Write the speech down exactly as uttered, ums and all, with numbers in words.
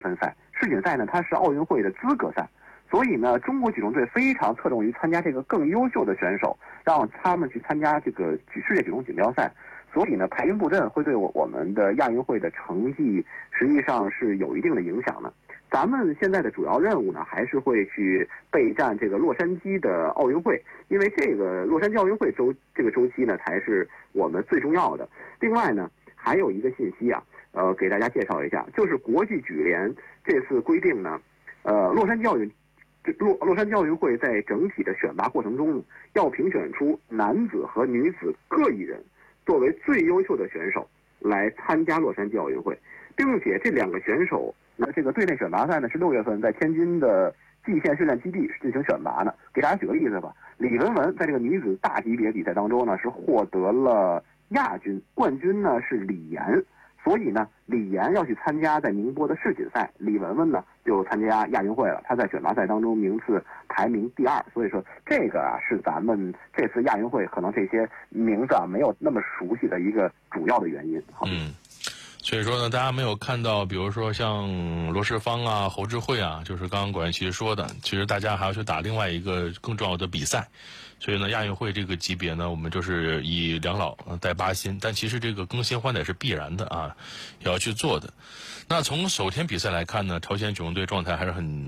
分赛。世锦赛呢，它是奥运会的资格赛，所以呢，中国举重队非常侧重于参加这个更优秀的选手，让他们去参加这个举世界举重锦标赛。所以呢，排兵布阵会对我我们的亚运会的成绩实际上是有一定的影响的。咱们现在的主要任务呢，还是会去备战这个洛杉矶的奥运会，因为这个洛杉矶奥运会周这个周期呢，才是我们最重要的。另外呢，还有一个信息啊，呃，给大家介绍一下，就是国际举联这次规定呢，呃，洛杉矶奥运。这洛洛杉矶奥运会在整体的选拔过程中，要评选出男子和女子各一人作为最优秀的选手来参加洛杉矶奥运会，并且这两个选手，那这个队内选拔赛呢是六月份在天津的蓟县训练基地进行选拔呢。给大家举个例子吧，李雯雯在这个女子大级别比赛当中呢是获得了亚军，冠军呢是李岩。所以呢，李岩要去参加在宁波的世锦赛，李雯雯呢就参加亚运会了。她在选拔赛当中名次排名第二，所以说这个啊是咱们这次亚运会可能这些名字啊没有那么熟悉的一个主要的原因。好， 嗯。所以说呢，大家没有看到，比如说像罗世芳啊、侯智慧啊，就是刚刚管元奇说的，其实大家还要去打另外一个更重要的比赛。所以呢，亚运会这个级别呢，我们就是以两老带八新，但其实这个更新换代是必然的啊，也要去做的。那从首天比赛来看呢，朝鲜举重队状态还是很